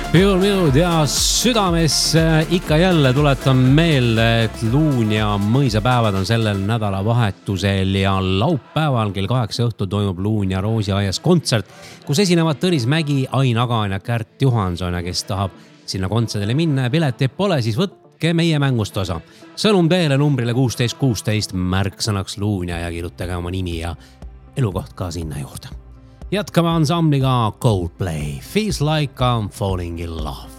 Minud ja südamesse ikka jälle tuletan meelde, et Luunja mõisapäevad on sellel nädalavahetusel ja laupäeval kell 8 õhtul toimub Luunja Roosiaias kontsert, kus esinevad Tõnis Mägi, Ain Agan ja Kärt Johanson, ja kes tahab sinna kontserdile minna ja pileteid pole, siis võtke meie mängust osa. Sõnum teele numbrile 1616 märksõnaks Luunja ja kirjutage oma nimi ja elukoht ka sinna juurde. Jätkame ansambliga Coldplay, Feels Like I'm Falling in Love.